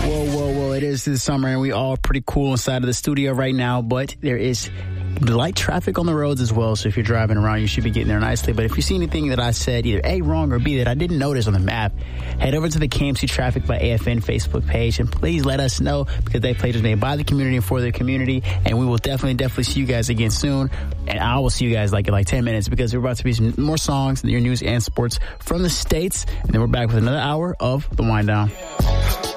Whoa. It is the summer, and we all pretty cool inside of the studio right now, but there is light traffic on the roads as well, so if you're driving around, you should be getting there nicely. But if you see anything that I said, either A, wrong, or B, that I didn't notice on the map, head over to the KMC Traffic by AFN Facebook page, and please let us know, because they played was made by the community and for the community, and we will definitely see you guys again soon, and I will see you guys in like 10 minutes, because we're about to be some more songs, your news and sports from the States, and then we're back with another hour of The Wind Down.